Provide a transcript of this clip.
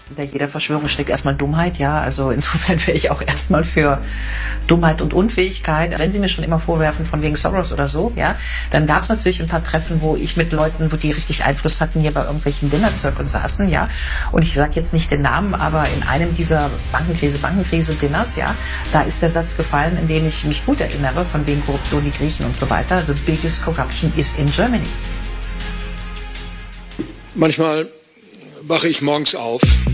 Hinter jeder Verschwörung steckt erstmal Dummheit, ja. Also insofern wäre ich auch erstmal für Dummheit und Unfähigkeit. Wenn Sie mir schon immer vorwerfen, von wegen Soros oder so, ja, dann gab es natürlich ein paar Treffen, wo ich mit Leuten, wo die richtig Einfluss hatten, hier bei irgendwelchen Dinnerzirkeln saßen, ja. Und ich sage jetzt nicht den Namen, aber in einem dieser Bankenkrise-Dinners, ja, da ist der Satz gefallen, in dem ich mich gut erinnere, von wegen Korruption, die Griechen und so weiter. The biggest corruption is in Germany. Manchmal wache ich morgens auf